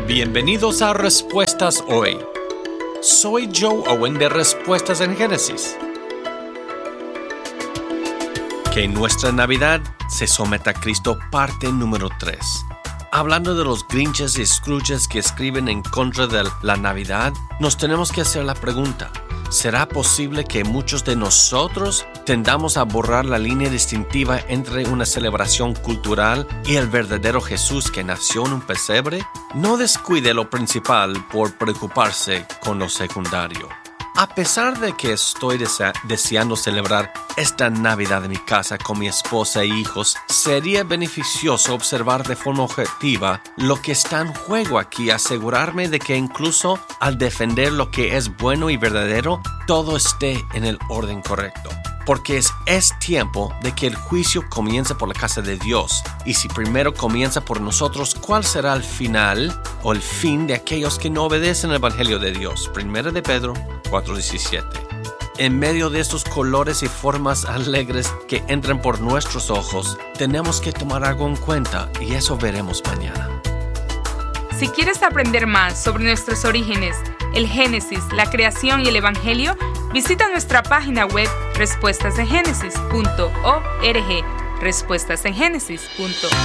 Bienvenidos a Respuestas Hoy. Soy Joe Owen de Respuestas en Génesis. Que nuestra Navidad se someta a Cristo, parte número 3. Hablando de los Grinches y Scrooges que escriben en contra de la Navidad, nos tenemos que hacer la pregunta: ¿será posible que muchos de nosotros tendamos a borrar la línea distintiva entre una celebración cultural y el verdadero Jesús que nació en un pesebre? No descuide lo principal por preocuparse con lo secundario. A pesar de que estoy deseando celebrar esta Navidad en mi casa con mi esposa e hijos, sería beneficioso observar de forma objetiva lo que está en juego aquí, asegurarme de que incluso al defender lo que es bueno y verdadero, todo esté en el orden correcto. Porque es tiempo de que el juicio comience por la casa de Dios. Y si primero comienza por nosotros, ¿cuál será el final o el fin de aquellos que no obedecen el Evangelio de Dios? 1 de Pedro 4:17. En medio de estos colores y formas alegres que entran por nuestros ojos, tenemos que tomar algo en cuenta, y eso veremos mañana. Si quieres aprender más sobre nuestros orígenes, el Génesis, la creación y el Evangelio, visita nuestra página web respuestasengenesis.org. respuestasengenesis.org.